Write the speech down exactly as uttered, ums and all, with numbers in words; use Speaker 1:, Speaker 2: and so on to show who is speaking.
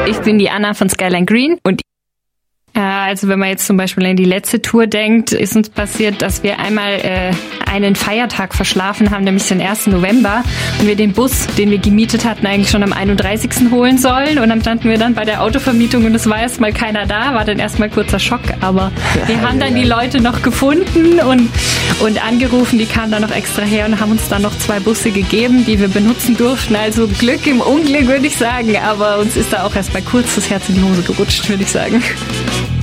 Speaker 1: Ich bin die Anna von Skyline Green und also wenn man jetzt zum Beispiel an die letzte Tour denkt, ist uns passiert, dass wir einmal äh, einen Feiertag verschlafen haben, nämlich den ersten November, und wir den Bus, den wir gemietet hatten, eigentlich schon am einunddreißigsten holen sollen, und dann standen wir dann bei der Autovermietung und es war erstmal keiner da, war dann erstmal kurzer Schock, aber wir haben dann die Leute noch gefunden und, und angerufen, die kamen dann noch extra her und haben uns dann noch zwei Busse gegeben, die wir benutzen durften, also Glück im Unglück, würde ich sagen, aber uns ist da auch erstmal kurz das Herz in die Hose gerutscht, würde ich sagen.